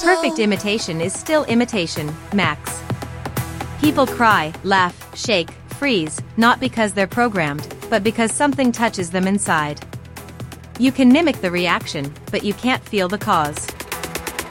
Perfect imitation is still imitation, Max. People cry, laugh, shake, freeze, not because they're programmed, but because something touches them inside. You can mimic the reaction, but you can't feel the cause.